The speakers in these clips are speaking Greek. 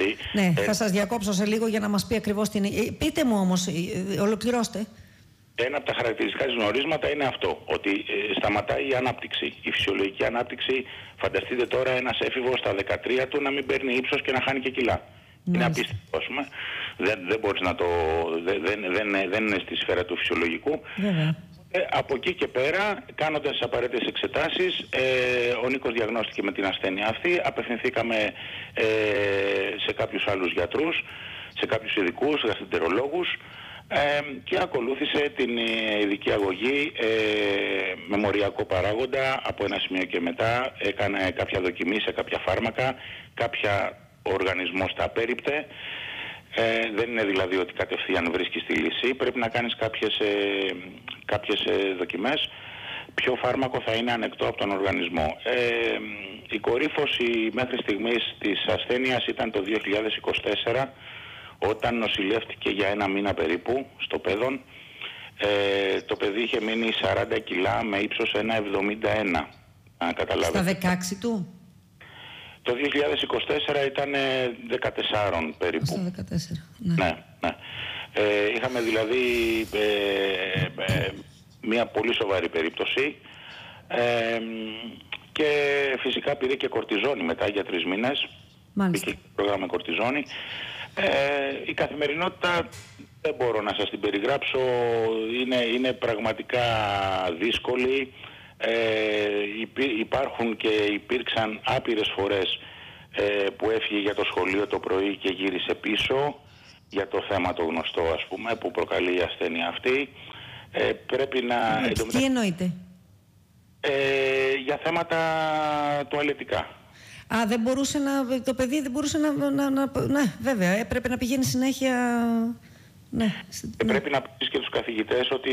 έτσι. Ναι, θα σας διακόψω σε λίγο για να μας πει ακριβώς την... Πείτε μου όμως, ολοκληρώστε. Ένα από τα χαρακτηριστικά της γνωρίσματα είναι αυτό, ότι σταματάει η ανάπτυξη. Η φυσιολογική ανάπτυξη, φανταστείτε τώρα ένας έφηβος στα 13 του να μην παίρνει ύψος και να χάνει και κιλά. Είναι απίστευτο, ας πούμε. Δεν μπορείς να το... Δεν είναι στη σφαίρα του φυσιολογικού. Βέβαια. Από εκεί και πέρα, κάνοντας τις απαραίτητες εξετάσεις, ο Νίκος διαγνώστηκε με την ασθένεια αυτή. Απευθυνθήκαμε σε κάποιους άλλους γιατρούς, σε κάποιους ειδικούς, γαστρεντερολόγους, και ακολούθησε την ειδική αγωγή με μοριακό παράγοντα. Από ένα σημείο και μετά έκανε κάποια δοκιμή σε κάποια φάρμακα, κάποια ο οργανισμός τα απέρριπτε. Δεν είναι δηλαδή ότι κατευθείαν βρίσκεις τη λύση. Πρέπει να κάνεις κάποιες δοκιμές. Ποιο φάρμακο θα είναι ανεκτό από τον οργανισμό. Η κορύφωση μέχρι στιγμής της ασθένειας ήταν το 2024, όταν νοσηλεύτηκε για 1 μήνα περίπου στο Παιδόν. Το παιδί είχε μείνει 40 κιλά με ύψος 1,71. Αν καταλάβετε. Στα 16 του. Το 2024 ήταν 14 περίπου. Στα 14, ναι. Ναι. Είχαμε δηλαδή μια πολύ σοβαρή περίπτωση, και φυσικά πήρε και κορτιζόνη μετά για 3 μήνες. Μάλιστα. Πήγε πρόγραμμα κορτιζόνη. Η καθημερινότητα δεν μπορώ να σας την περιγράψω, είναι πραγματικά δύσκολη. Υπάρχουν και υπήρξαν άπειρες φορές που έφυγε για το σχολείο το πρωί και γύρισε πίσω για το θέμα το γνωστό, ας πούμε, που προκαλεί η ασθένεια αυτή. Πρέπει να... Τι εννοείτε? Για θέματα τουαλετικά. Δεν μπορούσε το παιδί δεν μπορούσε ναι, βέβαια, έπρεπε να πηγαίνει συνέχεια... Ναι. Πρέπει να πεις και τους καθηγητές ότι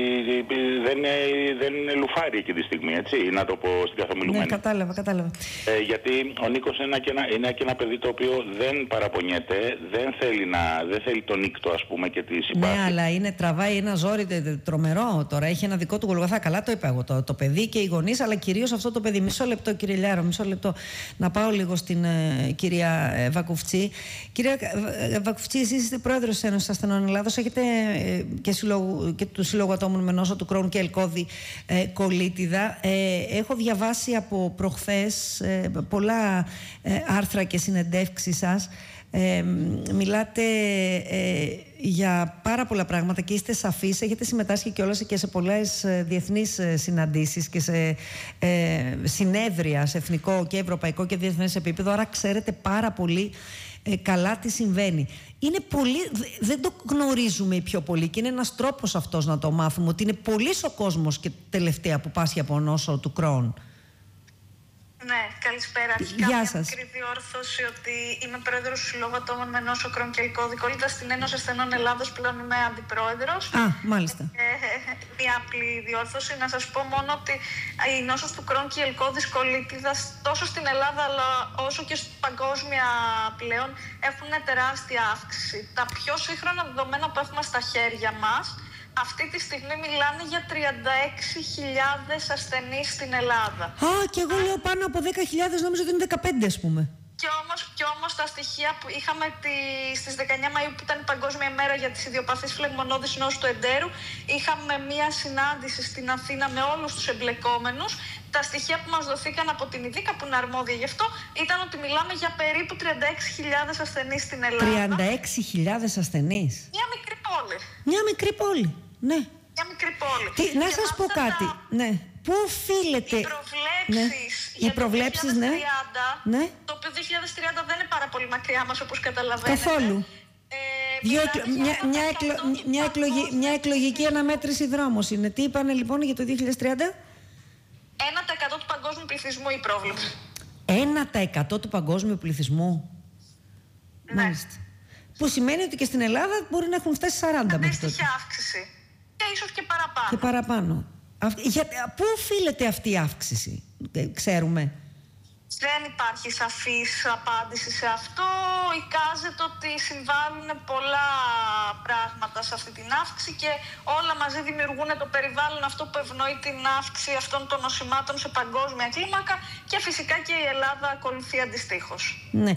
δεν είναι λουφάρι εκείνη τη στιγμή, έτσι, να το πω στην καθομιλουμένη. Ναι, κατάλαβα. Γιατί ο Νίκος είναι και ένα παιδί το οποίο δεν παραπονιέται, δεν θέλει τον νύκτο, ας πούμε, και τη συμπάθεια. Ναι, αλλά τραβάει ένα ζόρι τρομερό τώρα, έχει ένα δικό του Γολγοθά. Καλά το είπα εγώ, το παιδί και οι γονείς, αλλά κυρίως αυτό το παιδί. Μισό λεπτό, κύριε Λιάρο, μισό λεπτό. Να πάω λίγο στην κυρία Βακουφτσή. Κυρία Βακουφτσή, εσείς είστε πρόεδρος της Ένωσης Ασθενών Ελλάδος, έχετε και του Συλλόγου Ατόμων με νόσο του Κρόνου και ελκώδη κολίτιδα. Έχω διαβάσει από προχθές πολλά άρθρα και συνεντεύξεις σας. Μιλάτε για πάρα πολλά πράγματα και είστε σαφείς. Έχετε συμμετάσχει κιόλας και σε πολλές διεθνείς συναντήσεις και σε συνέδρια σε εθνικό και ευρωπαϊκό και διεθνές επίπεδο, άρα ξέρετε πάρα πολύ καλά τι συμβαίνει. Είναι πολύ, δεν το γνωρίζουμε οι πιο πολλοί και είναι ένας τρόπος αυτός να το μάθουμε, ότι είναι πολύς ο κόσμος και τελευταία που πάσχει από νόσο του Κρόν. Ναι, καλησπέρα. Αρχικά Γεια μια σας. μικρή διόρθωση ότι είμαι πρόεδρος του Συλλόγου Ατόμων με νόσο Κρόν και ελκώδη κολίτιδα στην Ένωση Ασθενών Ελλάδος, πλέον είμαι αντιπρόεδρος. Μάλιστα. Μια απλή διόρθωση. Να σας πω μόνο ότι η νόσος του Κρόν και η ελκώδης κολίτιδας τόσο στην Ελλάδα αλλά όσο και παγκόσμια πλέον έχουν τεράστια αύξηση. Τα πιο σύγχρονα δεδομένα που έχουμε στα χέρια μας αυτή τη στιγμή μιλάνε για 36.000 ασθενείς στην Ελλάδα. Και εγώ λέω πάνω από 10.000, νόμιζα ότι είναι 15, ας πούμε. Και όμως τα στοιχεία που είχαμε στις 19 Μαΐου που ήταν η Παγκόσμια Μέρα για τις ιδιοπαθείς φλεγμονώδεις νόσου του εντέρου, είχαμε μία συνάντηση στην Αθήνα με όλους τους εμπλεκόμενους. Τα στοιχεία που μας δοθήκαν από την ΙΔΙΚΑ που είναι αρμόδια γι' αυτό ήταν ότι μιλάμε για περίπου 36.000 ασθενείς στην Ελλάδα. 36.000 ασθενείς. Μια μικρή πόλη. Μια μικρή πόλη, ναι. Μια μικρή πόλη. Να σας πω κάτι, ναι. Πού οφείλεται... Οι προβλέψεις ναι. για το 2030, ναι. το οποίο 2030 δεν είναι πάρα πολύ μακριά μας όπως καταλαβαίνετε. Καθόλου. Μια εκλογική αναμέτρηση δρόμος είναι. Τι είπανε λοιπόν για το 2030? 1% του παγκόσμιου πληθυσμού η πρόβλεψη. 1% του παγκόσμιου πληθυσμού. Ναι. Μάλιστα. Που σημαίνει ότι και στην Ελλάδα μπορεί να έχουν φτάσει 40 μέχρι τότε. Αντίστοιχη αύξηση. Και ίσως και παραπάνω. Και παραπάνω. Πού οφείλεται αυτή η αύξηση, ξέρουμε? Δεν υπάρχει σαφής απάντηση σε αυτό. Εικάζεται ότι συμβάλλουν πολλά πράγματα σε αυτή την αύξηση και όλα μαζί δημιουργούν το περιβάλλον αυτό που ευνοεί την αύξηση αυτών των νοσημάτων σε παγκόσμια κλίμακα και φυσικά και η Ελλάδα ακολουθεί αντιστοίχως. Ναι,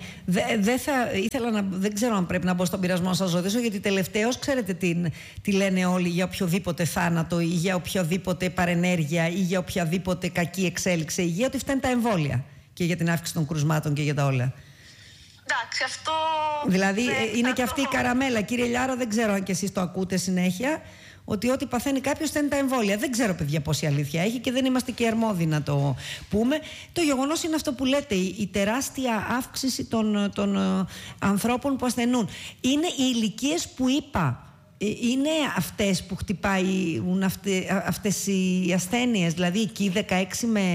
δεν ξέρω αν πρέπει να μπω στον πειρασμό να σας ρωτήσω, γιατί τελευταίως ξέρετε τι λένε όλοι για οποιοδήποτε θάνατο ή για οποιοδήποτε παρενέργεια ή για οποιαδήποτε κακή εξέλιξη σε υγεία, ότι φταίνουν τα εμβόλια. Και για την αύξηση των κρουσμάτων και για τα όλα. Εντάξει, αυτό... Δηλαδή είναι και αυτή η καραμέλα. Κύριε Λιάρο, δεν ξέρω αν και εσείς το ακούτε συνέχεια, ότι ό,τι παθαίνει κάποιος θέλει τα εμβόλια. Δεν ξέρω, παιδιά, πόση αλήθεια έχει και δεν είμαστε και αρμόδιοι να το πούμε. Το γεγονός είναι αυτό που λέτε, η τεράστια αύξηση των ανθρώπων που ασθενούν. Είναι οι ηλικίες που είπα. Είναι αυτές που χτυπάει αυτές οι ασθένειες, δηλαδή εκεί 16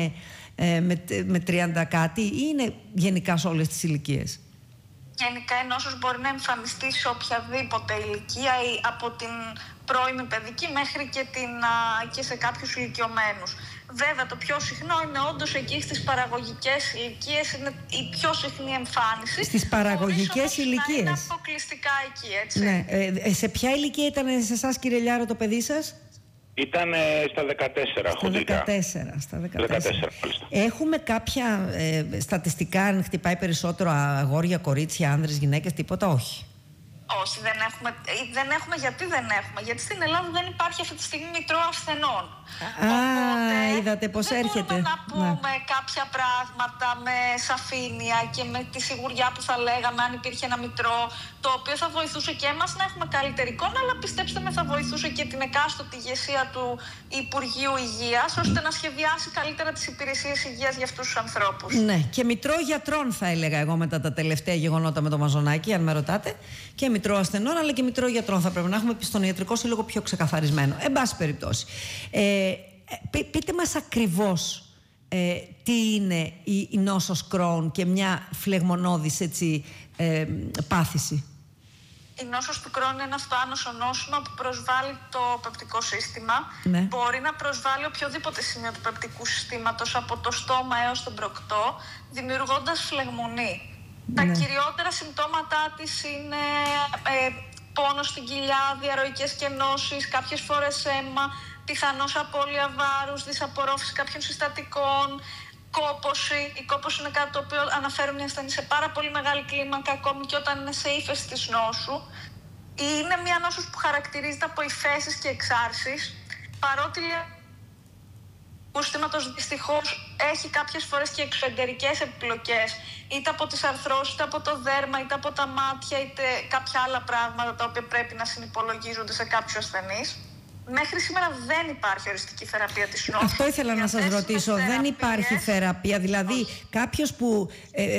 με 30 κάτι, ή είναι γενικά σε όλες τις ηλικίες? Γενικά η νόσος μπορεί να εμφανιστεί σε οποιαδήποτε ηλικία, ή από την πρώιμη παιδική μέχρι και σε κάποιους ηλικιωμένους. Βέβαια το πιο συχνό είναι όντως εκεί στις παραγωγικές ηλικίες, είναι η πιο συχνή εμφάνιση. Στις παραγωγικές ηλικίες. Να είναι αποκλειστικά εκεί, έτσι. Ναι. Σε ποια ηλικία ήταν σε εσάς, κύριε Λιάρο, το παιδί σας? Ήταν στα 14 χοντρικά. Στα 14. Έχουμε κάποια στατιστικά αν χτυπάει περισσότερο αγόρια, κορίτσια, άνδρες, γυναίκες, τίποτα? Όχι. Όχι, δεν έχουμε. Γιατί δεν έχουμε? Γιατί στην Ελλάδα δεν υπάρχει αυτή τη στιγμή μητρό ασθενών. Οπότε, είδατε πώς έρχεται. Δεν μπορούμε να πούμε κάποια πράγματα με σαφήνεια και με τη σιγουριά που θα λέγαμε αν υπήρχε ένα μητρό, το οποίο θα βοηθούσε και εμάς να έχουμε καλύτερη εικόνα, αλλά πιστέψτε με, θα βοηθούσε και την εκάστοτε ηγεσία του Υπουργείου Υγείας, ώστε να σχεδιάσει καλύτερα τις υπηρεσίες υγείας για αυτούς τους ανθρώπους. Ναι, και μητρό γιατρών θα έλεγα εγώ μετά τα τελευταία γεγονότα με το Μαζονάκι, αν με ρωτάτε. Και μητρό ασθενών, αλλά και μητρό γιατρών θα πρέπει να έχουμε, στον ιατρικό σύλλογο πιο ξεκαθαρισμένο. Εν πάση περιπτώσει. Πείτε μας ακριβώς τι είναι η νόσος Crohn και μια φλεγμονώδης πάθηση. Η νόσος του Crohn είναι ένα αυτοάνωσο νόσημα που προσβάλλει το πεπτικό σύστημα. Ναι. Μπορεί να προσβάλλει οποιοδήποτε σημείο του πεπτικού συστήματος, από το στόμα έως τον προκτό, δημιουργώντας φλεγμονή. Τα κυριότερα συμπτώματά της είναι πόνος στην κοιλιά, διαρροικές κενώσεις, κάποιες φορές αίμα, πιθανώς απώλεια βάρους, δυσαπορρόφηση κάποιων συστατικών, κόπωση. Η κόπωση είναι κάτι το οποίο αναφέρουν οι ασθενείς σε πάρα πολύ μεγάλη κλίμακα, ακόμη και όταν είναι σε ύφεση της νόσου. Είναι μια νόσος που χαρακτηρίζεται από υφέσεις και εξάρσεις, παρότι του συστήματος δυστυχώς έχει κάποιες φορές και εξωτερικές επιπλοκές, είτε από τις αρθρώσεις, είτε από το δέρμα, είτε από τα μάτια, είτε κάποια άλλα πράγματα τα οποία πρέπει να συνυπολογίζονται σε κάποιους ασθενείς. Μέχρι σήμερα δεν υπάρχει οριστική θεραπεία της νόσου. Αυτό ήθελα να σας ρωτήσω. Δεν υπάρχει θεραπεία. Δηλαδή, κάποιος που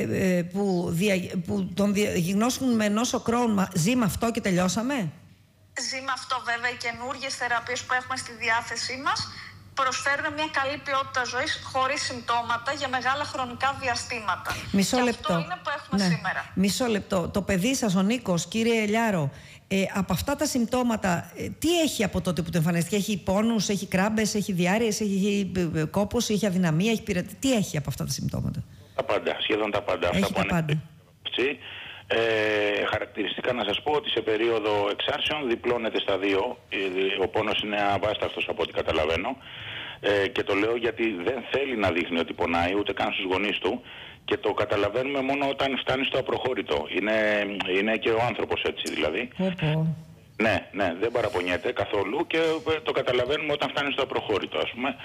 τον διαγνώσουν με νόσο Crohn ζει με αυτό και τελειώσαμε? Ζει με αυτό, βέβαια. Οι καινούργιες θεραπείες που έχουμε στη διάθεσή μας προσφέρουν μια καλή ποιότητα ζωής χωρίς συμπτώματα για μεγάλα χρονικά διαστήματα. Μισό λεπτό. Αυτό είναι που έχουμε σήμερα. Μισό λεπτό. Το παιδί σας, ο Νίκος, κύριε Λιάρο, από αυτά τα συμπτώματα, τι έχει από τότε που το εμφανίστηκε? Έχει πόνους, έχει κράμπες, έχει διάρρειες, έχει κόπωση, έχει αδυναμία, έχει πειρατή? Τι έχει από αυτά τα συμπτώματα? Τα πάντα, σχεδόν τα πάντα. Έχει αυτά τα πάντα. Χαρακτηριστικά να σας πω ότι σε περίοδο εξάρσεων διπλώνεται στα δύο. Ο πόνος είναι αβάσταχτος από ό,τι καταλαβαίνω. Και το λέω γιατί δεν θέλει να δείχνει ότι πονάει ούτε καν στους γονείς του, και το καταλαβαίνουμε μόνο όταν φτάνει στο απροχώρητο. Είναι και ο άνθρωπος έτσι δηλαδή. Ναι, δεν παραπονιέται καθόλου και το καταλαβαίνουμε όταν φτάνει στο απροχώρητο, ας πούμε,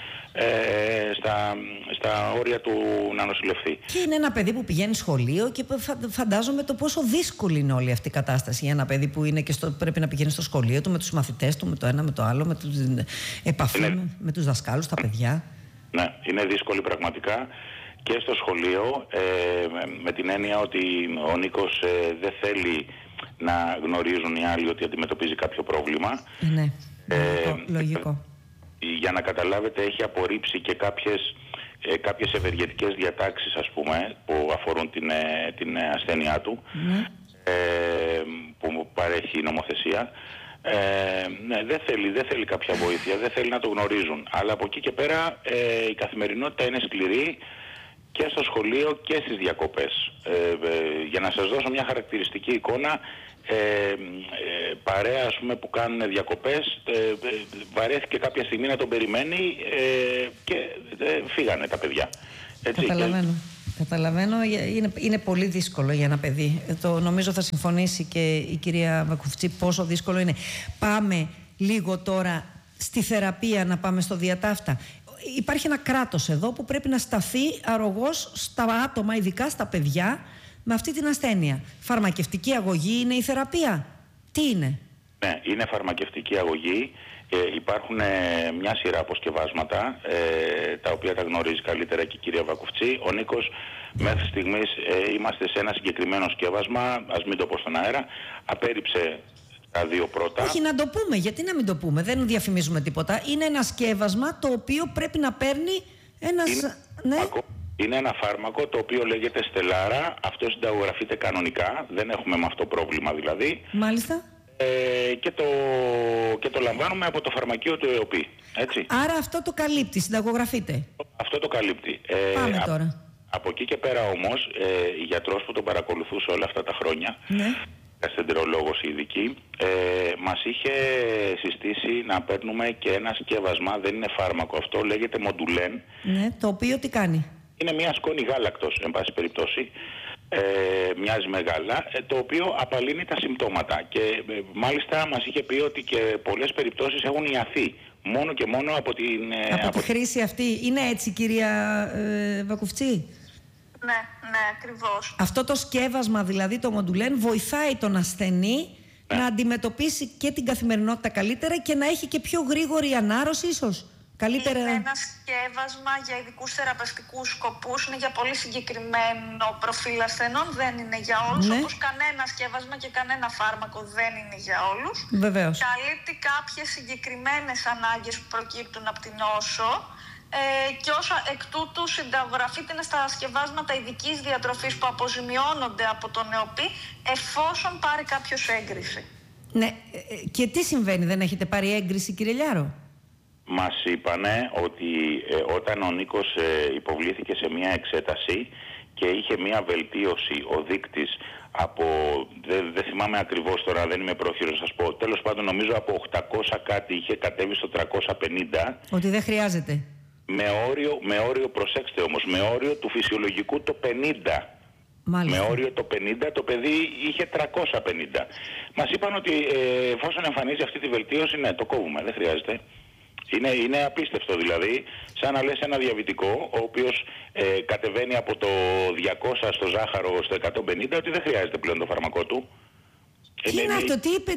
στα όρια του να νοσηλευθεί. Και είναι ένα παιδί που πηγαίνει σχολείο και φαντάζομαι το πόσο δύσκολη είναι όλη αυτή η κατάσταση για ένα παιδί που είναι και πρέπει να πηγαίνει στο σχολείο του με τους μαθητές του, με το ένα με το άλλο, με την επαφή με τους δασκάλους, τα παιδιά. Ναι, είναι δύσκολη πραγματικά. Και στο σχολείο, με την έννοια ότι ο Νίκος δεν θέλει να γνωρίζουν οι άλλοι ότι αντιμετωπίζει κάποιο πρόβλημα. Ναι, λογικό. Για να καταλάβετε, έχει απορρίψει και κάποιες ευεργετικές διατάξεις, ας πούμε, που αφορούν την ασθένειά του, που παρέχει η νομοθεσία. Ναι, δεν θέλει κάποια βοήθεια, δεν θέλει να το γνωρίζουν. Αλλά από εκεί και πέρα η καθημερινότητα είναι σκληρή και στο σχολείο και στις διακοπές. Για να σας δώσω μια χαρακτηριστική εικόνα, παρέα ας πούμε, που κάνουν διακοπές, βαρέθηκε κάποια στιγμή να τον περιμένει και φύγανε τα παιδιά. Έτσι, Καταλαβαίνω, είναι πολύ δύσκολο για ένα παιδί. Νομίζω θα συμφωνήσει και η κυρία Βακουφτσή πόσο δύσκολο είναι. Πάμε λίγο τώρα στη θεραπεία, να πάμε στο διατάφτα. Υπάρχει ένα κράτος εδώ που πρέπει να σταθεί αρρωγός στα άτομα, ειδικά στα παιδιά, με αυτή την ασθένεια. Φαρμακευτική αγωγή είναι η θεραπεία. Τι είναι? Ναι, είναι φαρμακευτική αγωγή. Υπάρχουν μια σειρά αποσκευάσματα, τα οποία τα γνωρίζει καλύτερα και η κυρία Βακουφτσή. Ο Νίκος, μέχρι στιγμής είμαστε σε ένα συγκεκριμένο σκεύασμα, ας μην το πω στον αέρα, απέρριψε τα δύο πρώτα. Όχι, να το πούμε, γιατί να μην το πούμε, δεν διαφημίζουμε τίποτα. Είναι ένα σκεύασμα το οποίο πρέπει να παίρνει ένας... Είναι ένα φάρμακο το οποίο λέγεται Στελάρα, αυτό συνταγογραφείται κανονικά, δεν έχουμε με αυτό πρόβλημα δηλαδή. Μάλιστα. Και το λαμβάνουμε από το φαρμακείο του ΕΟΠΗ, έτσι. Άρα αυτό το καλύπτει, συνταγογραφείται. Αυτό το καλύπτει. Πάμε τώρα. Από εκεί και πέρα όμως, η γιατρός που τον παρακολουθούσε όλα αυτά τα χρόνια, γαστρεντερολόγος ειδική, μας είχε συστήσει να παίρνουμε και ένα σκεύασμα, δεν είναι φάρμακο αυτό, λέγεται Μοντουλέν. Ναι, το οποίο τι κάνει? Είναι μια σκόνη γάλακτος, εν πάση περιπτώσει. Μοιάζει με γάλα, το οποίο απαλύνει τα συμπτώματα και μάλιστα μας είχε πει ότι και πολλές περιπτώσεις έχουν ιαθεί μόνο και μόνο από τη χρήση αυτή. Είναι έτσι, κυρία Βακουφτσή? Ναι, ακριβώς. Αυτό το σκεύασμα, δηλαδή το Μοντουλέν, βοηθάει τον ασθενή να αντιμετωπίσει και την καθημερινότητα καλύτερα και να έχει και πιο γρήγορη ανάρρωση ίσως. Καλύτερα... Είναι ένα σκεύασμα για ειδικούς θεραπευτικούς σκοπούς, είναι για πολύ συγκεκριμένο προφίλ ασθενών, δεν είναι για όλους, όπως κανένα σκεύασμα και κανένα φάρμακο δεν είναι για όλους. Βεβαίως. Καλύπτει κάποιες συγκεκριμένες ανάγκες που προκύπτουν από την νόσο και όσο εκ τούτου συνταγογραφείται στα σκευάσματα ειδικής διατροφής που αποζημιώνονται από τον ΕΟΠΗ εφόσον πάρει κάποιος έγκριση. Ναι, και τι συμβαίνει, δεν έχετε πάρει έγκριση, κύριε Λιάρο? Μας είπανε ότι όταν ο Νίκος υποβλήθηκε σε μια εξέταση και είχε μια βελτίωση ο δείκτης από, δεν θυμάμαι ακριβώς τώρα, δεν είμαι πρόχειρος να σας πω, τέλος πάντων νομίζω από 800 κάτι είχε κατέβει στο 350. Ότι δεν χρειάζεται. Με όριο, προσέξτε όμως, με όριο του φυσιολογικού το 50. Μάλιστα. Με όριο το 50, το παιδί είχε 350. Μας είπαν ότι εφόσον εμφανίζει αυτή τη βελτίωση, ναι, το κόβουμε, δεν χρειάζεται. Είναι απίστευτο δηλαδή, σαν να λες ένα διαβητικό, ο οποίος κατεβαίνει από το 200 στο ζάχαρο στο 150, ότι δεν χρειάζεται πλέον το φάρμακό του. Τι είναι αυτό,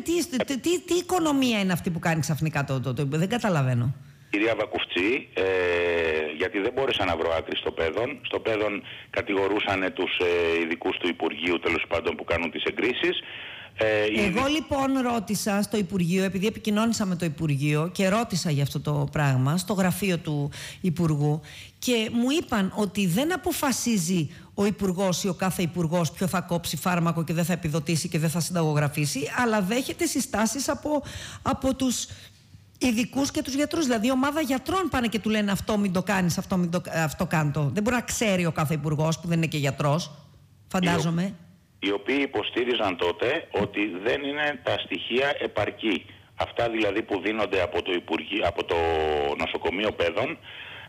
τι οικονομία είναι αυτή που κάνει ξαφνικά δεν καταλαβαίνω. Κυρία Βακουφτσή, γιατί δεν μπόρεσα να βρω άκρη στο παιδόν κατηγορούσαν τους ειδικούς του Υπουργείου τέλος πάντων που κάνουν τις εγκρίσεις. Εγώ λοιπόν ρώτησα στο Υπουργείο, επειδή επικοινώνησα με το Υπουργείο και ρώτησα για αυτό το πράγμα στο γραφείο του Υπουργού και μου είπαν ότι δεν αποφασίζει ο Υπουργός ή ο κάθε Υπουργός ποιο θα κόψει φάρμακο και δεν θα επιδοτήσει και δεν θα συνταγογραφήσει, αλλά δέχεται συστάσεις από τους ειδικούς και τους γιατρούς. Δηλαδή, ομάδα γιατρών πάνε και του λένε αυτό μην το κάνεις, αυτό κάντο. Δεν μπορεί να ξέρει ο κάθε Υπουργός που δεν είναι και γιατρός, φαντάζομαι. Οι οποίοι υποστήριζαν τότε ότι δεν είναι τα στοιχεία επαρκή. Αυτά δηλαδή που δίνονται από το νοσοκομείο παιδών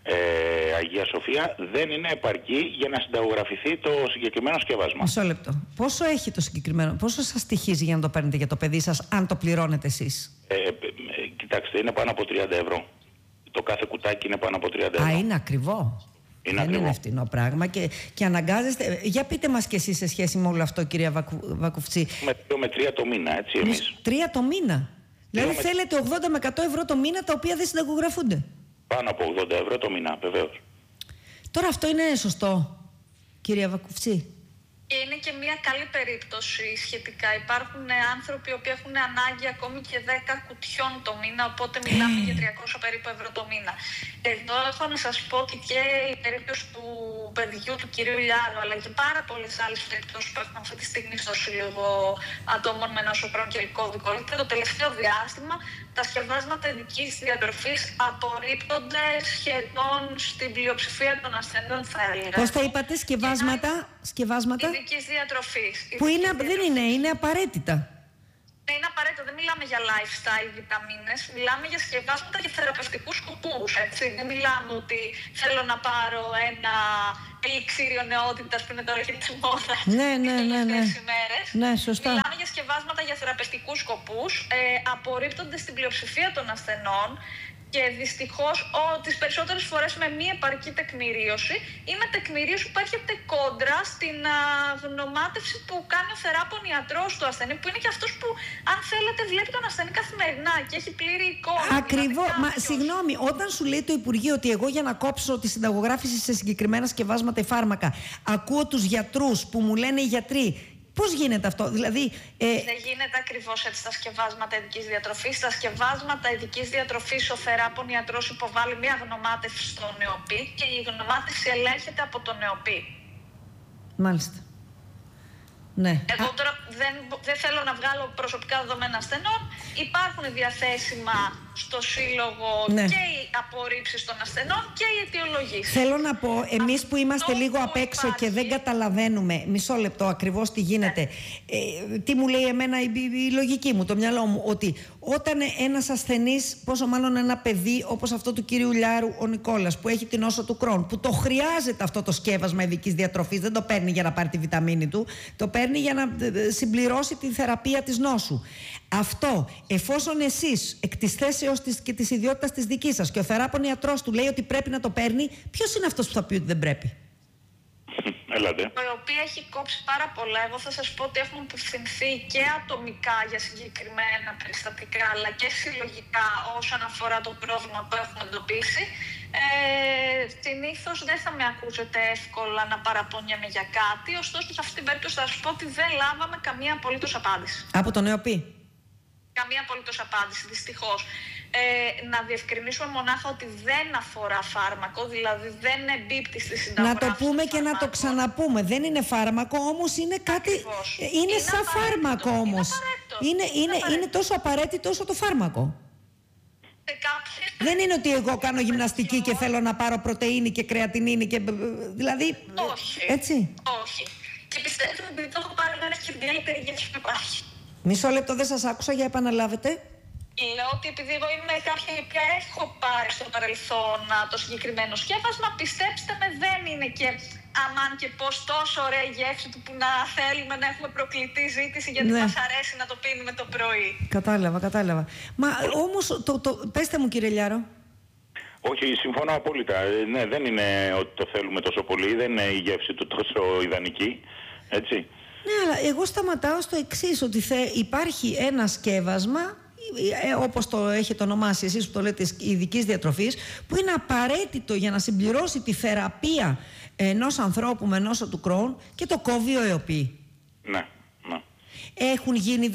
Αγία Σοφία δεν είναι επαρκή για να συνταγογραφηθεί το συγκεκριμένο σκεύασμα. Μισό λεπτό. Πόσο έχει το συγκεκριμένο, πόσο σας στοιχίζει για να το παίρνετε για το παιδί σας, αν το πληρώνετε εσείς? Κοιτάξτε, είναι πάνω από 30 ευρώ. Το κάθε κουτάκι είναι πάνω από 30 ευρώ. Α, είναι ακριβό. Δεν είναι φτηνό πράγμα και αναγκάζεστε. Για πείτε μας και εσείς σε σχέση με όλο αυτό, κυρία Βακουφτσή. Με 2 με 3 το μήνα, έτσι εμείς. 3 το μήνα. Δηλαδή θέλετε 80 με 100 ευρώ το μήνα τα οποία δεν συνταγογραφούνται. Πάνω από 80 ευρώ το μήνα, βεβαίως. Τώρα αυτό είναι σωστό, κυρία Βακουφτσή? Και είναι και μια καλή περίπτωση σχετικά. Υπάρχουν άνθρωποι που έχουν ανάγκη ακόμη και 10 κουτιών το μήνα, οπότε μιλάμε για 300 περίπου ευρώ το μήνα. Εδώ έχω να σας πω ότι και η περίπτωση του παιδιού του κυρίου Λιάρου, αλλά και πάρα πολλές άλλες περιπτώσεις που έχουμε αυτή τη στιγμή στο Σύλλογο Ατόμων με Νόσο Κρόν και Υλικό Δικολήτη, το τελευταίο διάστημα τα σκευάσματα ειδικής διατροφής απορρίπτονται σχεδόν στην πλειοψηφία των ασθενών, θα έλεγα. Πώς τα είπατε, σκευάσματα? Ειδικής διατροφής. Που είναι απαραίτητα. Ναι, είναι απαραίτητο. Δεν μιλάμε για lifestyle βιταμίνες, μιλάμε για σκευάσματα για θεραπευτικούς σκοπούς. Δεν μιλάμε ότι θέλω να πάρω ένα ελιξίριο νεότητας που είναι τώρα και τη μόδα. Ναι. Ναι, σωστά. Μιλάμε για σκευάσματα για θεραπευτικούς σκοπούς. Απορρίπτονται στην πλειοψηφία των ασθενών. Και δυστυχώς τις περισσότερες φορές με μη επαρκή τεκμηρίωση ή με τεκμηρίωση που έρχεται κόντρα στην γνωμάτευση που κάνει ο θεράπων ιατρός του ασθενή, που είναι και αυτός που, αν θέλετε, βλέπει τον ασθενή καθημερινά και έχει πλήρη εικόνα. Ακριβώς. Μα συγγνώμη, όταν σου λέει το Υπουργείο ότι εγώ για να κόψω τη συνταγογράφηση σε συγκεκριμένα σκευάσματα ή φάρμακα, ακούω τους γιατρούς που μου λένε οι γιατροί. Πώς γίνεται αυτό, δηλαδή... Δεν γίνεται ακριβώς έτσι στα σκευάσματα ειδικής διατροφής. Στα σκευάσματα ειδικής διατροφής ο θεράπων ιατρός υποβάλλει μια γνωμάτευση στον ΕΟΠΗ και η γνωμάτευση ελέγχεται από τον ΕΟΠΗ. Μάλιστα. Ναι. Εγώ τώρα δεν θέλω να βγάλω προσωπικά δεδομένα ασθενών. Υπάρχουν διαθέσιμα στο Σύλλογο και οι απορρίψεις των ασθενών και οι αιτιολογήσεις. Θέλω να πω, εμείς που είμαστε λίγο απ' έξω και δεν καταλαβαίνουμε, μισό λεπτό ακριβώς τι γίνεται, τι μου λέει εμένα η λογική μου, το μυαλό μου, ότι όταν ένας ασθενής, πόσο μάλλον ένα παιδί όπως αυτό του κυρίου Λιάρου, ο Νικόλας, που έχει την νόσο του Κρόν, που το χρειάζεται αυτό το σκεύασμα ειδικής διατροφής, δεν το παίρνει για να πάρει τη βιταμίνη του, το παίρνει για να συμπληρώσει τη θεραπεία της νόσου. Αυτό, εφόσον εσείς εκ της θέσεως και της ιδιότητας της δικής σας και ο θεράπων ιατρός του λέει ότι πρέπει να το παίρνει, ποιος είναι αυτός που θα πει ότι δεν πρέπει? Έλατε. Η οποία έχει κόψει πάρα πολλά. Εγώ θα σας πω ότι έχουμε απευθυνθεί και ατομικά για συγκεκριμένα περιστατικά, αλλά και συλλογικά όσον αφορά το πρόβλημα που έχουμε εντοπίσει. Συνήθως δεν θα με ακούσετε εύκολα να παραπονιέμαι για κάτι, ωστόσο σε αυτή την περίπτωση θα σας πω ότι δεν λάβαμε καμία απολύτως απάντηση. Από τον ΕΟΠΗ? Καμία απολύτως απάντηση, δυστυχώς. Να διευκρινίσουμε μονάχα ότι δεν αφορά φάρμακο, δηλαδή δεν εμπίπτει στη συνταγογράφηση. Να το πούμε και να το ξαναπούμε. Δεν είναι φάρμακο, όμως είναι κάτι. Είναι σαν φάρμακο όμως. Είναι τόσο απαραίτητο όσο το φάρμακο. Δεν είναι ότι εγώ κάνω γυμναστική και θέλω να πάρω πρωτεΐνη και κρεατινίνη και. Δηλαδή. Όχι. Έτσι. Όχι. Και πιστεύω ότι το έχω πάρει να έχει την καλύτερη γεύση που υπάρχει. Μισό λεπτό, δεν σας άκουσα, για επαναλάβετε. Λέω ότι επειδή εγώ είμαι κάποια η οποία έχω πάρει στο παρελθόν το συγκεκριμένο σκεύασμα, πιστέψτε με, δεν είναι και αμάν και πως τόσο ωραία η γεύση του που να θέλουμε να έχουμε προκλητή ζήτηση γιατί μας αρέσει να το πίνουμε το πρωί. Κατάλαβα. Μα όμως, πέστε μου κύριε Λιάρο. Όχι, συμφωνώ απόλυτα. Ναι, δεν είναι ότι το θέλουμε τόσο πολύ, δεν είναι η γεύση του τόσο ιδανική, έτσι. Ναι, αλλά εγώ σταματάω στο εξής, ότι υπάρχει ένα σκεύασμα, όπως το έχετε ονομάσει εσείς που το λέτε ειδικής διατροφής, που είναι απαραίτητο για να συμπληρώσει τη θεραπεία ενός ανθρώπου με νόσο του Κρόν και το κόβει ο ΕΟΠΗ. Ναι. Έχουν γίνει.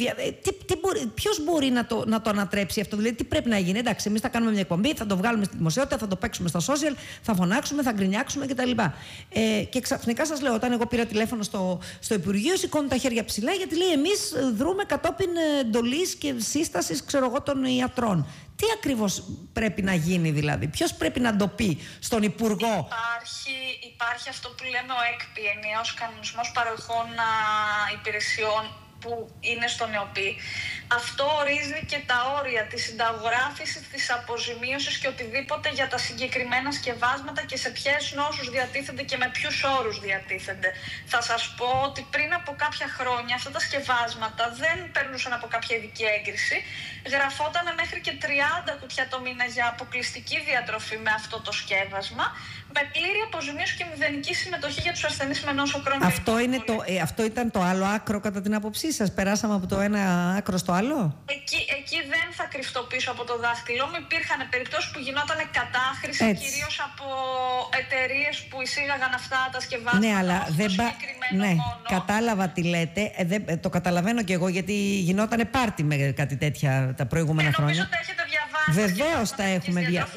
Ποιος μπορεί να το ανατρέψει αυτό, δηλαδή τι πρέπει να γίνει? Εντάξει, εμείς θα κάνουμε μια εκπομπή, θα το βγάλουμε στη δημοσιότητα, θα το παίξουμε στα social, θα φωνάξουμε, θα γκρινιάξουμε κτλ. Και ξαφνικά σας λέω, όταν εγώ πήρα τηλέφωνο στο Υπουργείο, σηκώνουν τα χέρια ψηλά, γιατί λέει εμείς δρούμε κατόπιν εντολής και σύστασης, των ιατρών. Τι ακριβώς πρέπει να γίνει, δηλαδή? Ποιος πρέπει να το πει στον Υπουργό? Υπάρχει αυτό που λέμε ο ΕΚΠΗ, ενιαίος κανονισμός παροχών υπηρεσιών, που είναι στον ΕΟΠΗ. Αυτό ορίζει και τα όρια της συνταγογράφησης, της αποζημίωσης και οτιδήποτε για τα συγκεκριμένα σκευάσματα και σε ποιες νόσους διατίθενται και με ποιους όρους διατίθενται. Θα σας πω ότι πριν από κάποια χρόνια αυτά τα σκευάσματα δεν περνούσαν από κάποια ειδική έγκριση. Γραφόταν μέχρι και 30 κουτιά το μήνα για αποκλειστική διατροφή με αυτό το σκεύασμα, με πλήρη αποζημίωση και μηδενική συμμετοχή για τους ασθενείς με νόσο Κρόν. Αυτό ήταν το άλλο άκρο κατά την άποψή σας? Περάσαμε από το ένα άκρο στο άλλο? Εκεί δεν θα κρυφτώ πίσω από το δάχτυλό μου. Υπήρχαν περιπτώσεις που γινόταν κατάχρηση, κυρίως από εταιρείες που εισήγαγαν αυτά τα σκευάσματα. Ναι, αλλά μόνο. Κατάλαβα τι λέτε. Το καταλαβαίνω κι εγώ, γιατί γινόταν πάρτι με κάτι τέτοια τα προηγούμενα χρόνια. Νομίζω ότι έχετε διαβάσει Βεβαίως τα έχουμε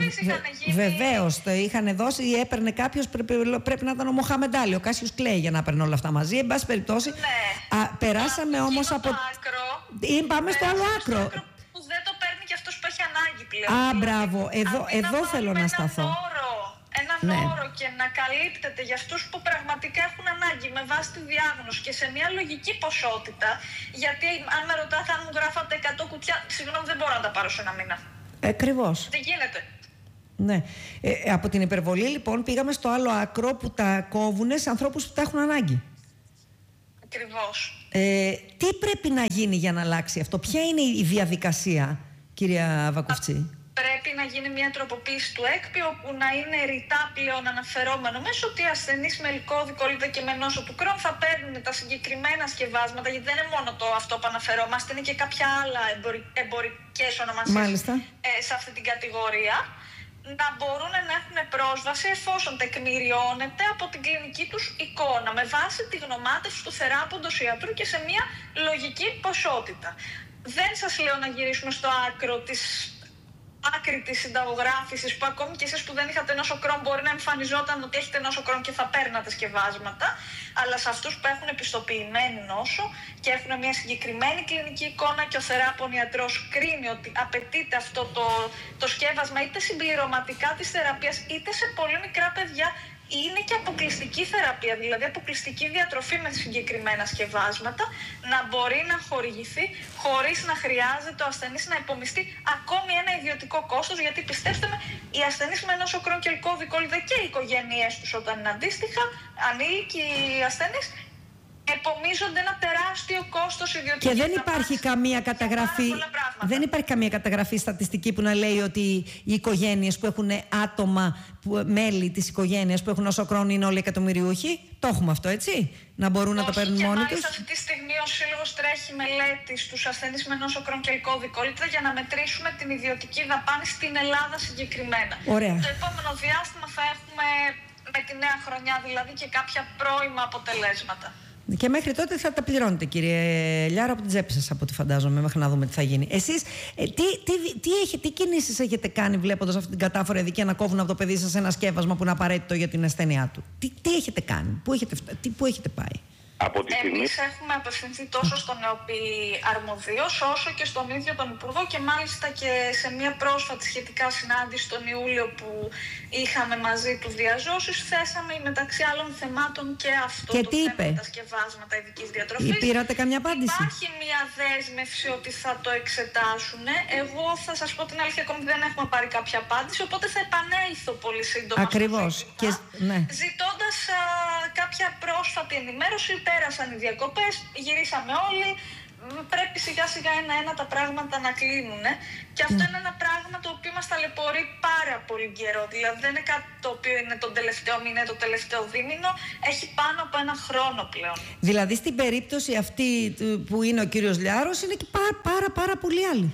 Βεβαίως το είχαν δώσει ή έπαιρνε κάποιος, πρέπει να ήταν ο Μοχάμεντ Άλι, ο Κάσιος Κλέη για να παίρνει όλα αυτά μαζί. Εν πάση περιπτώσει, περάσαμε όμως από. Πάμε στο άλλο άκρο. Που δεν το παίρνει και αυτός που έχει ανάγκη πλέον. Μπράβο. Εδώ θέλω να σταθώ. Έναν όρο και να καλύπτεται για αυτούς που πραγματικά έχουν ανάγκη με βάση τη διάγνωση και σε μια λογική ποσότητα. Γιατί αν με ρωτάτε αν μου γράφατε 100 κουτιά, συγγνώμη, δεν μπορώ να τα πάρω σε ένα μήνα. Ακριβώς. Δεν γίνεται. Ναι. Από την υπερβολή λοιπόν πήγαμε στο άλλο άκρο που τα κόβουνε σε ανθρώπους που τα έχουν ανάγκη. Ακριβώς. Τι πρέπει να γίνει για να αλλάξει αυτό? Ποια είναι η διαδικασία, κυρία Βακουφτσή? Πρέπει να γίνει μια τροποποίηση του ΕΚΠΗ όπου να είναι ρητά πλέον αναφερόμενο μέσα ότι οι ασθενείς με ελκώδη, κόλλητα και με νόσο του Crohn θα παίρνουν τα συγκεκριμένα σκευάσματα, γιατί δεν είναι μόνο το αυτό που αναφερόμαστε, είναι και κάποια άλλα εμπορικές ονομασίες σε αυτή την κατηγορία, να μπορούν να έχουν πρόσβαση εφόσον τεκμηριώνεται από την κλινική τους εικόνα με βάση τη γνωμάτευση του θεράποντος ιατρού και σε μια λογική ποσότητα. Δεν σας λέω να γυρίσουμε στο άκρο της άκρη της συνταγογράφησης που ακόμη και εσείς που δεν είχατε νόσο Crohn μπορεί να εμφανιζόταν ότι έχετε νόσο Crohn και θα παίρνατε σκευάσματα, αλλά σε αυτούς που έχουν επιστοποιημένη νόσο και έχουν μια συγκεκριμένη κλινική εικόνα και ο θεράπων ιατρός κρίνει ότι απαιτείται αυτό το σκεύασμα είτε συμπληρωματικά της θεραπείας είτε σε πολύ μικρά παιδιά, είναι και αποκλειστική θεραπεία, δηλαδή αποκλειστική διατροφή με συγκεκριμένα σκευάσματα, να μπορεί να χορηγηθεί χωρίς να χρειάζεται ο ασθενής να υπομειστεί ακόμη ένα ιδιωτικό κόστος, γιατί πιστέψτε με, οι ασθενείς με νόσο Crohn και ελκώδη κόλλητα και οι οικογένειές τους όταν είναι αντίστοιχα, ανήλικοι ασθενείς, επομίζονται ένα τεράστιο κόστος ιδιωτικής. Και δεν υπάρχει καμία καταγραφή. Δεν υπάρχει καμία καταγραφή στατιστική που να λέει ότι οι οικογένειες που έχουν άτομα, μέλη της οικογένειας που έχουν νόσο Crohn είναι όλοι εκατομμυριούχοι. Το έχουμε αυτό, έτσι? Να μπορούν να το παίρνουν μόνοι τους. Αυτή τη στιγμή ο Σύλλογος τρέχει μελέτη στους ασθενείς με νόσο Crohn και ελκώδη κόλλητα για να μετρήσουμε την ιδιωτική δαπάνη στην Ελλάδα συγκεκριμένα. Ωραία. Το επόμενο διάστημα θα έχουμε με τη νέα χρονιά δηλαδή και κάποια πρώιμα αποτελέσματα. Και μέχρι τότε θα τα πληρώνετε, κύριε Λιάρο, από την τσέπη σας, από ό,τι φαντάζομαι, μέχρι να δούμε τι θα γίνει. Εσείς τι κινήσεις έχετε κάνει βλέποντας αυτή την κατάφορα ειδικία να κόβουν από το παιδί σας ένα σκεύασμα που είναι απαραίτητο για την ασθένειά του? Τι έχετε κάνει, πού έχετε πάει? Εμείς έχουμε απευθυνθεί τόσο στον ΕΟΠΗ αρμοδίος όσο και στον ίδιο τον Υπουργό και μάλιστα και σε μια πρόσφατη σχετικά συνάντηση τον Ιούλιο που είχαμε μαζί του διαζώσεις, θέσαμε μεταξύ άλλων θεμάτων και αυτό και το θέμα με τα σκευάσματα ειδικής διατροφής. Πήρατε καμιά απάντηση? Υπάρχει μια δέσμευση ότι θα το εξετάσουν. Εγώ θα σας πω την αλήθεια, ακόμη δεν έχουμε πάρει κάποια απάντηση, οπότε θα επανέλθω πολύ σύντομα. Ακριβώς. Ζητώντας κάποια πρόσφατη ενημέρωση. Πέρασαν οι διακοπές, γυρίσαμε όλοι, πρέπει σιγά σιγά ένα-ένα τα πράγματα να κλείνουν. Και αυτό είναι ένα πράγμα το οποίο μας ταλαιπωρεί πάρα πολύ καιρό. Δηλαδή δεν είναι κάτι το οποίο είναι τον τελευταίο μήνα, το τελευταίο δίμηνο, έχει πάνω από ένα χρόνο πλέον. Δηλαδή στην περίπτωση αυτή που είναι ο κύριος Λιάρος είναι και πάρα πολλοί άλλοι.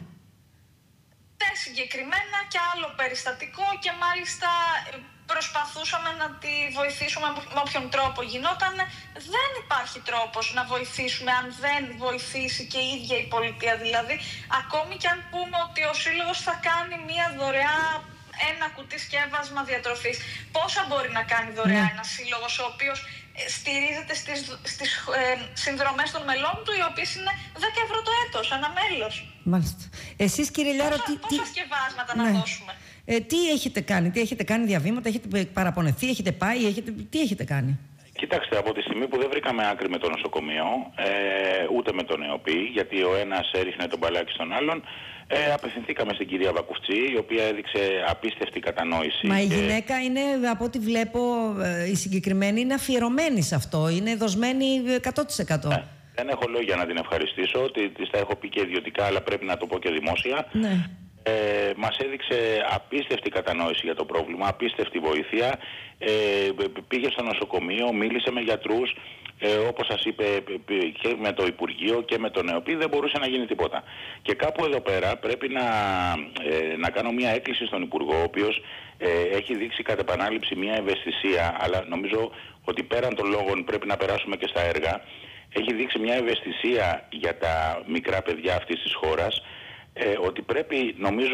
Συγκεκριμένα και άλλο περιστατικό και μάλιστα προσπαθούσαμε να τη βοηθήσουμε με όποιον τρόπο γινόταν. Δεν υπάρχει τρόπος να βοηθήσουμε αν δεν βοηθήσει και η ίδια η πολιτεία. Δηλαδή, ακόμη και αν πούμε ότι ο Σύλλογος θα κάνει μία δωρεά ένα κουτί σκεύασμα διατροφής, πόσα μπορεί να κάνει δωρεά ένας σύλλογος ο οποίος στηρίζεται στις συνδρομές των μελών του, οι οποίες είναι 10 ευρώ το έτος, ένα μέλος. Μάλιστα. Εσείς, κύριε Λιάρο, πόσα σκευάσματα να δώσουμε? Τι έχετε κάνει διαβήματα, έχετε παραπονεθεί, έχετε πάει, τι έχετε κάνει? Κοιτάξτε, από τη στιγμή που δεν βρήκαμε άκρη με το νοσοκομείο, ούτε με τον ΕΟΠΗ, γιατί ο ένας έριχνε τον μπαλάκι στον άλλον, απευθυνθήκαμε στην κυρία Βακουφτσή, η οποία έδειξε απίστευτη κατανόηση. Μα η γυναίκα είναι, από ό,τι βλέπω, η συγκεκριμένη είναι αφιερωμένη σε αυτό, είναι δοσμένη 100%. Δεν έχω λόγια να την ευχαριστήσω, ότι της τα έχω πει και ιδιωτικά, αλλά πρέπει να το πω και δημόσια. Ναι. Μας έδειξε απίστευτη κατανόηση για το πρόβλημα, απίστευτη βοήθεια. Πήγε στο νοσοκομείο, μίλησε με γιατρούς, όπως σας είπε, και με το Υπουργείο και με τον ΕΟΠΗ, δεν μπορούσε να γίνει τίποτα. Και κάπου εδώ πέρα πρέπει να κάνω μια έκκληση στον Υπουργό, ο οποίος έχει δείξει κατ' επανάληψη μια ευαισθησία, αλλά νομίζω ότι πέραν των λόγων πρέπει να περάσουμε και στα έργα. Έχει δείξει μια ευαισθησία για τα μικρά παιδιά αυτής της χώρας, ότι πρέπει, νομίζω,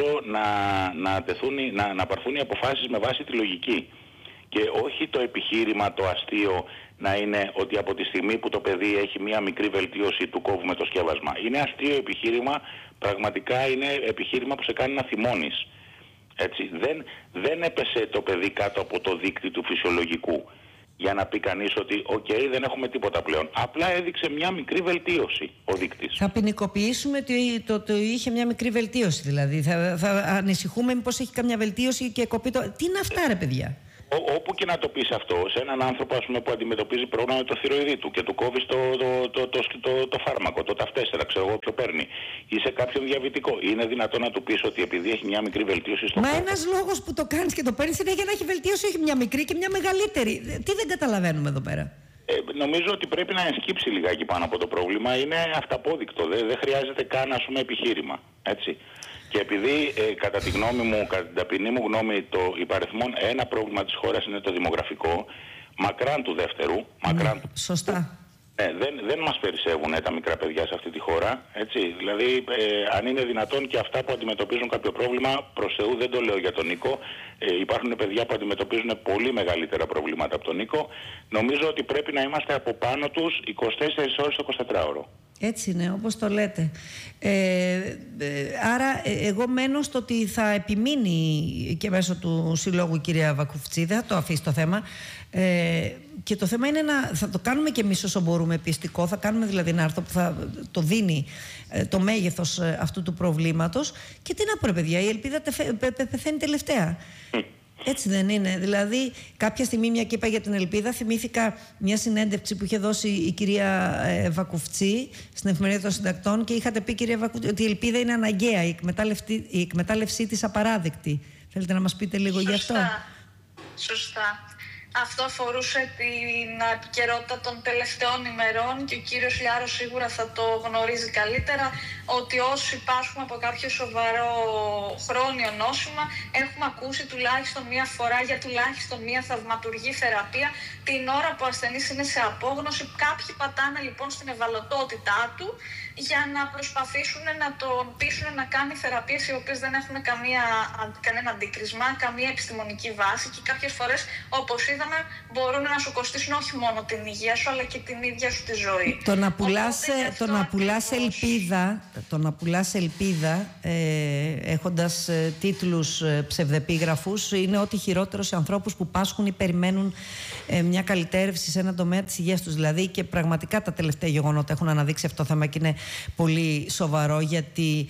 να πάρθουν οι αποφάσεις με βάση τη λογική. Και όχι το επιχείρημα, το αστείο, να είναι ότι από τη στιγμή που το παιδί έχει μία μικρή βελτίωση του κόβουμε το σκεύασμα. Είναι αστείο επιχείρημα, πραγματικά είναι επιχείρημα που σε κάνει να θυμώνεις. Έτσι, δεν έπεσε το παιδί κάτω από το δείκτη του φυσιολογικού για να πει κανείς ότι δεν έχουμε τίποτα πλέον. Απλά έδειξε μια μικρή βελτίωση ο δείκτης. Θα ποινικοποιήσουμε το είχε μια μικρή βελτίωση, δηλαδή. Θα ανησυχούμε μήπως έχει καμιά βελτίωση και κοπεί το... Τι είναι αυτά, ρε παιδιά? Όπου και να το πεις αυτό, σε έναν άνθρωπο, ας πούμε, που αντιμετωπίζει πρόβλημα με το θηροειδή του και του κόβεις το φάρμακο, το ταφ4, ξέρω εγώ ποιο παίρνει, ή σε κάποιον διαβητικό, είναι δυνατόν να του πεις ότι επειδή έχει μια μικρή βελτίωση στο φάρμακο? Ένας λόγος που το κάνεις και το παίρνεις είναι για να έχει βελτίωση, όχι μια μικρή και μια μεγαλύτερη. Τι δεν καταλαβαίνουμε εδώ πέρα? Νομίζω ότι πρέπει να ενσκύψει λιγάκι πάνω από το πρόβλημα. Είναι αυταπόδεικτο. Δεν χρειάζεται καν, ας πούμε, επιχείρημα. Έτσι. Και επειδή κατά τη γνώμη μου, κατά την ταπεινή μου γνώμη, το υπαριθμόν ένα πρόβλημα της χώρας είναι το δημογραφικό, μακράν του δεύτερου. Σωστά. Δεν μας περισσεύουν τα μικρά παιδιά σε αυτή τη χώρα. Έτσι. Δηλαδή, αν είναι δυνατόν και αυτά που αντιμετωπίζουν κάποιο πρόβλημα, προς Θεού δεν το λέω για τον Νίκο, υπάρχουν παιδιά που αντιμετωπίζουν πολύ μεγαλύτερα προβλήματα από τον Νίκο. Νομίζω ότι πρέπει να είμαστε από πάνω τους 24 ώρες το 24ωρο. Έτσι είναι, όπως το λέτε. Άρα εγώ μένω στο ότι θα επιμείνει και μέσω του Συλλόγου η κυρία Βακουφτσή, δεν θα το αφήσει το θέμα. Και το θέμα είναι θα το κάνουμε και εμείς όσο μπορούμε πιστικό, θα κάνουμε δηλαδή ένα άρθρο που θα το δίνει το μέγεθος αυτού του προβλήματος. Και τι να πω, ρε παιδιά, η ελπίδα πεθαίνει τελευταία. Έτσι δεν είναι? Δηλαδή, κάποια στιγμή, μια και είπα για την ελπίδα, θυμήθηκα μια συνέντευξη που είχε δώσει η κυρία Βακουφτσή στην Εφημερίδα των Συντακτών και είχατε πει, κυρία Βακουφτσή, ότι η ελπίδα είναι αναγκαία, η εκμετάλλευσή της απαράδεκτη. Θέλετε να μας πείτε λίγο γι' αυτό? Σωστά. Αυτό αφορούσε την επικαιρότητα των τελευταίων ημερών και ο κύριος Λιάρος σίγουρα θα το γνωρίζει καλύτερα, ότι όσοι πάσχουμε από κάποιο σοβαρό χρόνιο νόσημα έχουμε ακούσει τουλάχιστον μία φορά για τουλάχιστον μία θαυματουργή θεραπεία την ώρα που ο ασθενής είναι σε απόγνωση. Κάποιοι πατάνε λοιπόν στην ευαλωτότητά του για να προσπαθήσουν να τον πείσουν να κάνει θεραπείες οι οποίες δεν έχουν κανένα αντίκρισμα, καμία επιστημονική βάση και κάποιες φορές, όπως είδαμε, μπορούν να σου κοστίσουν όχι μόνο την υγεία σου αλλά και την ίδια σου τη ζωή. Το να πουλάς ελπίδα έχοντας τίτλους ψευδεπίγραφους είναι ό,τι χειρότερο σε ανθρώπους που πάσχουν ή περιμένουν μια καλυτέρευση σε έναν τομέα της υγείας τους. Δηλαδή, και πραγματικά τα τελευταία γεγονότα έχουν αναδείξει αυτό το θέμα και είναι πολύ σοβαρό, γιατί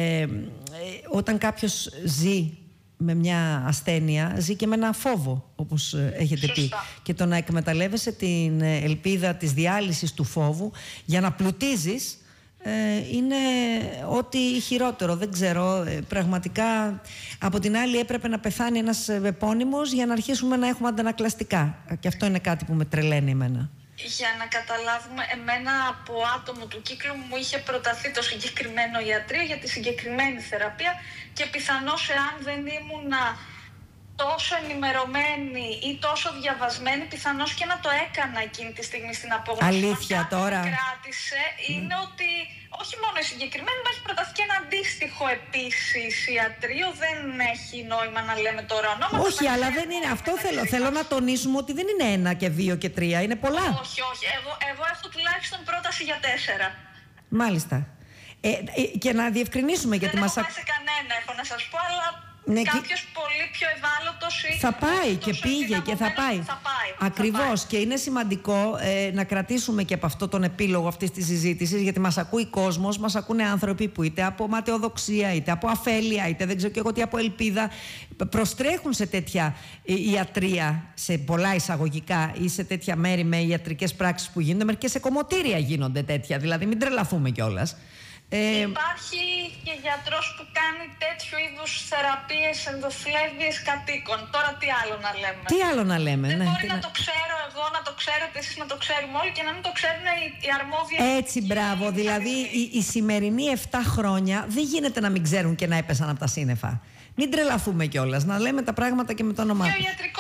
όταν κάποιος ζει με μια ασθένεια, ζει και με ένα φόβο, όπως έχετε πει. Και το να εκμεταλλεύεσαι την ελπίδα της διάλυσης του φόβου για να πλουτίζεις είναι ό,τι χειρότερο. Δεν ξέρω, πραγματικά. Από την άλλη έπρεπε να πεθάνει ένας επώνυμος για να αρχίσουμε να έχουμε αντανακλαστικά. Και αυτό είναι κάτι που με τρελαίνει εμένα. Για να καταλάβουμε, εμένα από άτομο του κύκλου μου είχε προταθεί το συγκεκριμένο ιατρείο για τη συγκεκριμένη θεραπεία και πιθανώς εάν δεν ήμουν τόσο ενημερωμένη ή τόσο διαβασμένη, πιθανώς και να το έκανα εκείνη τη στιγμή στην απόγνωση. Αλήθεια τώρα? Αυτό που κράτησε είναι ότι όχι μόνο η συγκεκριμένη, μου έχει προταθεί και ένα αντίστοιχο επίσης ιατρείο. Δεν έχει νόημα να λέμε τώρα ονόματα. Όχι, αλλά δεν είναι. Αυτό θέλω να τονίσουμε ότι δεν είναι 1 και 2 και 3, είναι πολλά. Όχι. Εγώ έχω τουλάχιστον πρόταση για 4. Μάλιστα. Και να διευκρινίσουμε γιατί δεν έχω πάει σε κανένα, έχω να σας πω, αλλά κάποιος πολύ πιο ευάλωτος ή θα πάει και πήγε και θα πάει. Ακριβώς. Και είναι σημαντικό να κρατήσουμε και από αυτό τον επίλογο αυτής της συζήτησης, γιατί μας ακούει κόσμος, μας ακούνε άνθρωποι που είτε από ματαιοδοξία, είτε από αφέλεια, είτε δεν ξέρω και εγώ τι, από ελπίδα, προστρέχουν σε τέτοια ιατρία, σε πολλά εισαγωγικά, ή σε τέτοια μέρη με ιατρικές πράξεις που γίνονται, και σε κομμωτήρια γίνονται τέτοια. Δηλαδή, μην τρελαθούμε κιόλας. Υπάρχει και γιατρός που κάνει τέτοιου είδους θεραπείες ενδοφλέβειες κατοίκων. Τώρα τι άλλο να λέμε? Τι άλλο να λέμε? Δεν μπορεί να το ξέρω εγώ, να το ξέρετε εσείς, να το ξέρουμε όλοι και να μην το ξέρουν οι αρμόδιοι. Έτσι, μπράβο. Δηλαδή οι σημερινοί 7 χρόνια δεν γίνεται να μην ξέρουν και να έπεσαν από τα σύννεφα. Μην τρελαθούμε κιόλας, να λέμε τα πράγματα και με το όνομά τους. Και ο Ιατρικός Σύλλογος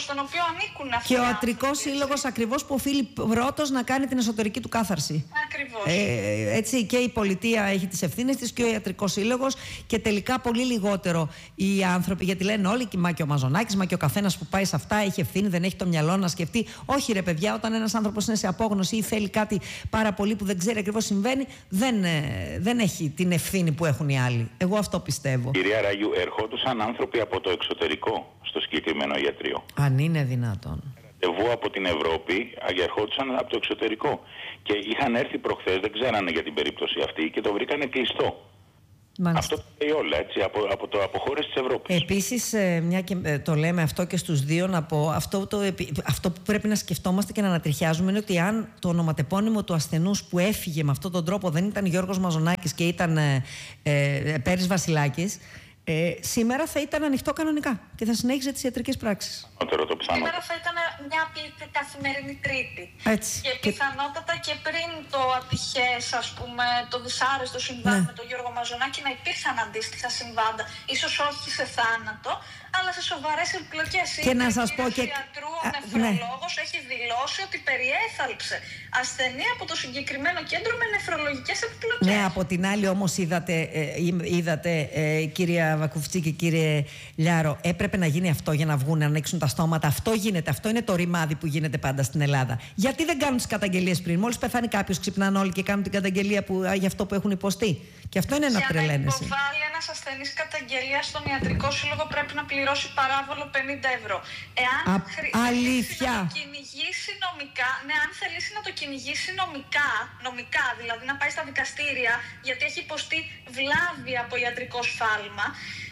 στον οποίο ανήκουν αυτοί. Και ο Ιατρικός Σύλλογος ακριβώς που οφείλει πρώτος να κάνει την εσωτερική του κάθαρση. Ακριβώς. Έτσι, και η πολιτεία έχει τις ευθύνες της και ο Ιατρικός Σύλλογος, και τελικά πολύ λιγότερο οι άνθρωποι, γιατί λένε όλοι, μα και ο Μαζονάκης, μα και ο καθένας που πάει σε αυτά έχει ευθύνη, δεν έχει το μυαλό να σκεφτεί. Όχι, ρε παιδιά, όταν ένας άνθρωπος είναι σε απόγνωση ή θέλει κάτι πάρα πολύ που δεν ξέρει ακριβώς συμβαίνει, δεν έχει την ευθύνη που έχουν οι άλλοι. Εγώ αυτό πιστεύω. Κυρία Ράγιου, ερχόντουσαν άνθρωποι από το εξωτερικό στο συγκεκριμένο ιατρείο. Αν είναι δυνατόν. Ραντεβού από την Ευρώπη, ερχόντουσαν από το εξωτερικό. Και είχαν έρθει προχθές, δεν ξέρανε για την περίπτωση αυτή και το βρήκανε κλειστό. Μάλιστα. Αυτό λέει όλα, έτσι, από χώρες της Ευρώπης. Επίσης, μια και το λέμε αυτό και στους δύο, να πω, αυτό που πρέπει να σκεφτόμαστε και να ανατριχιάζουμε είναι ότι αν το ονοματεπώνυμο του ασθενούς που έφυγε με αυτόν τον τρόπο δεν ήταν Γιώργος Μαζονάκης και ήταν Πέρης Βασιλάκης, σήμερα θα ήταν ανοιχτό κανονικά και θα συνέχιζε τις ιατρικές πράξεις. Σήμερα θα ήταν μια απλή καθημερινή Τρίτη. Έτσι. Και πιθανότατα και πριν το ατυχές, ας πούμε, το δυσάρεστο συμβάν με τον Γιώργο Μαζονάκη, να υπήρχαν αντίστοιχα συμβάντα. Ίσως όχι σε θάνατο, αλλά σε σοβαρές επιπλοκές. Και να σας πω και... Ο νεφρολόγος έχει δηλώσει ότι περιέθαλψε ασθενή από το συγκεκριμένο κέντρο με νεφρολογικές επιπλοκές. Ναι, από την άλλη όμως είδατε κυρία Βακουφτσή και κύριε Λιάρο, έπρεπε να γίνει αυτό για να βγουν, να ανοίξουν τα στόματα. Αυτό γίνεται, αυτό είναι το ρημάδι που γίνεται πάντα στην Ελλάδα. Γιατί δεν κάνουν τις καταγγελίες πριν? Μόλις πεθάνει κάποιος, ξυπνάνε όλοι και κάνουν την καταγγελία για αυτό που έχουν υποστεί. Και αυτό είναι ένα τρελαίνεσαι. Για να υποβάλει ένας ασθενής καταγγελία στον Ιατρικό Σύλλογο πρέπει να πληρώσει παράβολο 50 ευρώ. Εάν αλήθεια. να το κυνηγήσει νομικά, ναι, αν θελήσει να το κυνηγήσει νομικά, δηλαδή να πάει στα δικαστήρια γιατί έχει υποστεί βλάβη από ιατρικό σφάλμα,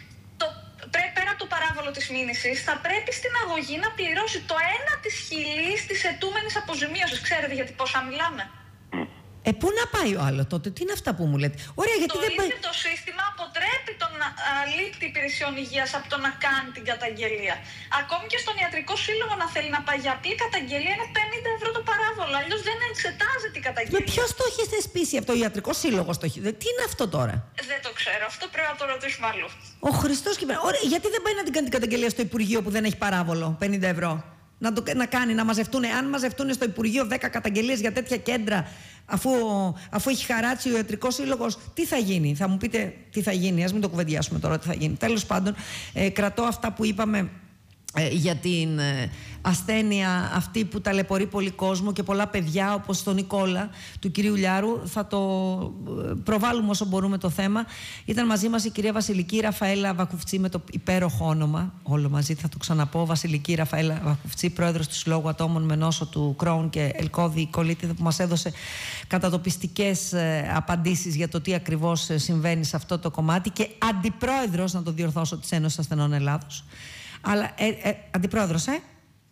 πέρα από το παράβολο της μήνυσης, θα πρέπει στην αγωγή να πληρώσει το 1 της χιλής της αιτούμενης αποζημίωσης. Ξέρετε γιατί πόσα μιλάμε? Πού να πάει ο άλλο τότε, τι είναι αυτά που μου λέτε? Ωραία, γιατί το δεν πάει. Το σύστημα αποτρέπει τον αλήπτη υπηρεσιών υγείας από το να κάνει την καταγγελία. Ακόμη και στον Ιατρικό Σύλλογο να θέλει να πάει για απλή καταγγελία είναι 50 ευρώ το παράβολο. Αλλιώς δεν εξετάζεται η καταγγελία. Ποιος το έχει θεσπίσει από το Ιατρικό Σύλλογο? Τι είναι αυτό τώρα? Δεν το ξέρω. Αυτό πρέπει να το ρωτήσουμε αλλού. Ο Χριστός και ωραία, γιατί δεν πάει να την κάνει την καταγγελία στο Υπουργείο που δεν έχει παράβολο 50 ευρώ? Να μαζευτούν, αν μαζευτούν στο Υπουργείο 10 καταγγελίες για τέτοια κέντρα, αφού έχει χαράξει ο Ιατρικός Σύλλογος, τι θα γίνει? Θα μου πείτε τι θα γίνει, ας μην το κουβεντιάσουμε τώρα τι θα γίνει. Τέλος πάντων, κρατώ αυτά που είπαμε για την ασθένεια αυτή που ταλαιπωρεί πολύ κόσμο και πολλά παιδιά, όπως τον Νικόλα του κυρίου Λιάρου. Θα το προβάλλουμε όσο μπορούμε το θέμα. Ήταν μαζί μας η κυρία Βασιλική Ραφαέλα Βακουφτσή με το υπέροχο όνομα, όλο μαζί θα το ξαναπώ, Βασιλική Ραφαέλα Βακουφτσή, πρόεδρος του Συλλόγου Ατόμων με νόσο του Crohn και ελκώδη κολίτιδα, που μας έδωσε κατατοπιστικές απαντήσεις για το τι ακριβώς συμβαίνει σε αυτό το κομμάτι, και αντιπρόεδρος, να το διορθώσω, της Ένωσης Ασθενών Ελλάδος. Αλλά αντιπρόεδρος, Ναι,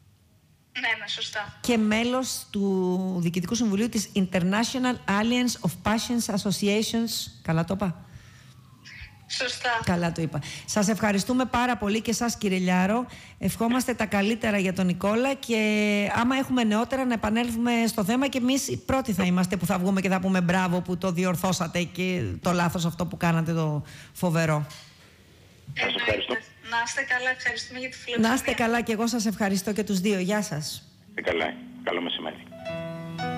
σωστά. Και μέλος του Διοικητικού Συμβουλίου της International Alliance of Patients Associations. Καλά το είπα? Σωστά. Καλά το είπα. Σας ευχαριστούμε πάρα πολύ και σας, κύριε Λιάρο. Ευχόμαστε τα καλύτερα για τον Νικόλα και άμα έχουμε νεότερα να επανέλθουμε στο θέμα, και εμείς οι πρώτοι θα είμαστε που θα βγούμε και θα πούμε μπράβο που το διορθώσατε και το λάθος αυτό που κάνατε το φοβερό. Σας ευχαριστώ. Να είστε καλά, ευχαριστούμε για τη φιλοξενία. Να είστε καλά, και εγώ σας ευχαριστώ και τους δύο. Γεια σας. Καλά, καλό μεσημέρι.